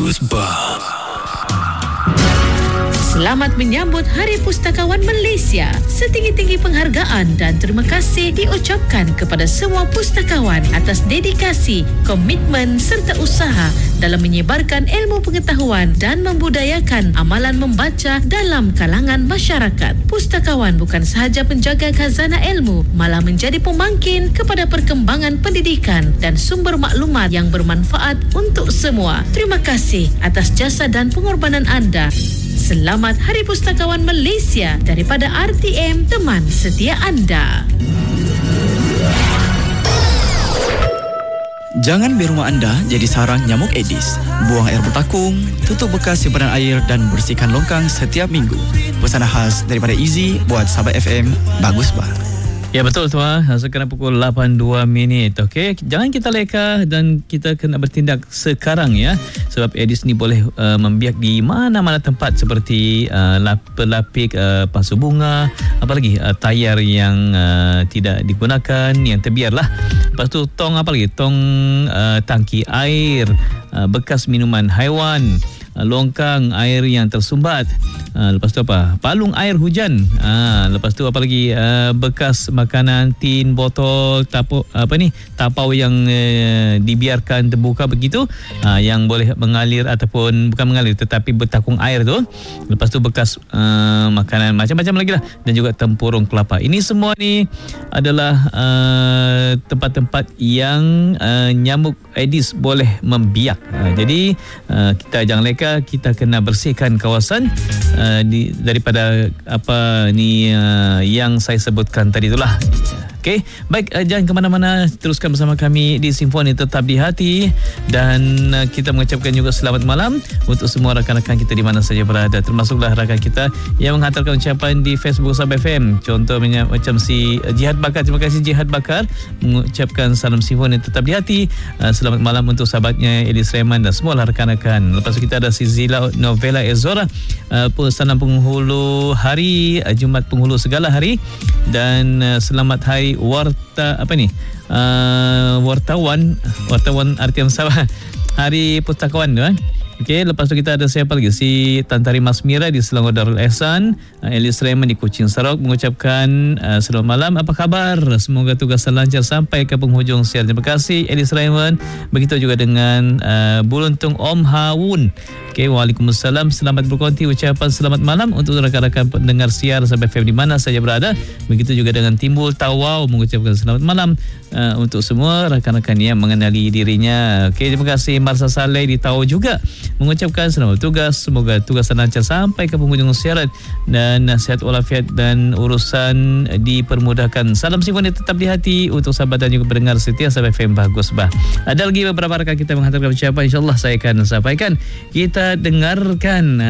Bagus Bah. Selamat menyambut Hari Pustakawan Malaysia. Setinggi-tinggi penghargaan dan terima kasih diucapkan kepada semua pustakawan atas dedikasi, komitmen serta usaha dalam menyebarkan ilmu pengetahuan dan membudayakan amalan membaca dalam kalangan masyarakat. Pustakawan bukan sahaja penjaga khazanah ilmu, malah menjadi pemangkin kepada perkembangan pendidikan dan sumber maklumat yang bermanfaat untuk semua. Terima kasih atas jasa dan pengorbanan anda. Selamat Hari Pustakawan Malaysia daripada RTM, teman setia anda. Jangan biar rumah anda jadi sarang nyamuk Aedes. Buang air bertakung, tutup bekas simpanan air dan bersihkan longkang setiap minggu. Pesanan khas daripada Easy buat sahabat FM Bagus Bah. Ya betul tuan, sekarang pukul 8.02. Okey, jangan kita leka dan kita kena bertindak sekarang ya. Sebab Aedes ni boleh membiak di mana-mana tempat seperti pelapik pasu bunga, apalagi tayar yang tidak digunakan, yang terbiarlah. Lepas tu tong apa lagi? Tong tangki air, bekas minuman haiwan, longkang air yang tersumbat. Lepas tu apa? Palung air hujan. Lepas tu apa lagi? Bekas makanan, tin, botol, tapau yang dibiarkan terbuka begitu, yang boleh mengalir ataupun bukan mengalir tetapi bertakung air tu. Lepas tu bekas makanan macam-macam lagi lah, dan juga tempurung kelapa. Ini semua ni adalah tempat-tempat yang nyamuk Aedes boleh membiak. Jadi kita jangan leka, kita kena bersihkan kawasan daripada apa ni yang saya sebutkan tadi itulah. Okey, baik, jangan ke mana-mana, teruskan bersama kami di Simfoni Tetap di Hati, dan kita mengucapkan juga selamat malam untuk semua rakan-rakan kita di mana saja berada, termasuklah rakan kita yang menghantarkan ucapan di Facebook Sahabat FM. Contohnya macam si Jihad Bakar. Terima kasih Jihad Bakar mengucapkan salam Simfoni Tetap di Hati. Selamat malam untuk sahabatnya Elis Rahman dan semua rakan-rakan. Lepas tu kita ada si Zila Novela Ezora, salam penghulu hari Jumaat penghulu segala hari, dan selamat hari wartawan artian Sabah, Hari Pustakawan tu. Okey, lepas tu kita ada siapa lagi? Si Tantari Masmira di Selangor Darul Ehsan, Elis Rahman di Kuching Sarok mengucapkan selamat malam, apa khabar? Semoga tugas lancar sampai ke penghujung siaran. Terima kasih Elis Rahman. Begitu juga dengan Buluntung Om Hawun. Okey, waalaikumsalam. Selamat berkonti ucapan selamat malam untuk rakan-rakan pendengar siar sampai FM di mana saja berada. Begitu juga dengan Timbul Tawau mengucapkan selamat malam untuk semua rakan-rakan yang mengenali dirinya. Okey, terima kasih Marsa Saleh di Tawau juga mengucapkan selamat bertugas, semoga tugas lancar sampai ke penghujung siaran dan sihat walafiat dan urusan dipermudahkan. Salam Simfoni Tetap di Hati untuk sahabat dan juga pendengar setia Sahabat FM Bagus Bah. Ada lagi beberapa rakan kita menghantarkan ucapan, insyaAllah saya akan sampaikan. Kita dengarkan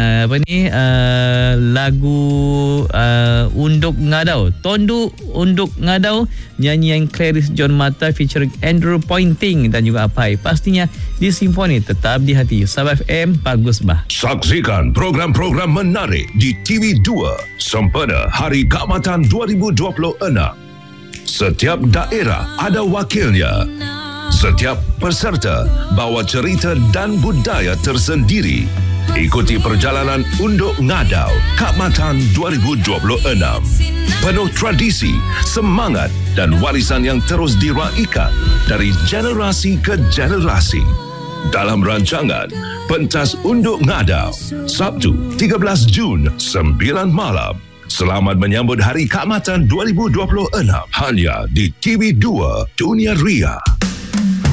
lagu Unduk Ngadau, Tondu Unduk Ngadau, nyanyian Clarice John Mata featuring Andrew Pointing dan juga Apai, pastinya di Simfoni Tetap di Hati Sahabat FM Bagus Bah. Saksikan program-program menarik di TV2 sempena Hari Keamatan 2026. Setiap daerah ada wakilnya. Setiap peserta bawa cerita dan budaya tersendiri. Ikuti perjalanan Unduk Ngadau Keamatan 2026. Penuh tradisi, semangat dan warisan yang terus diraikan dari generasi ke generasi. Dalam rancangan Pentas Unduk Ngadau, Sabtu 13 Jun 9 malam. Selamat menyambut Hari Keamatan 2026 hanya di TV2 Dunia Ria.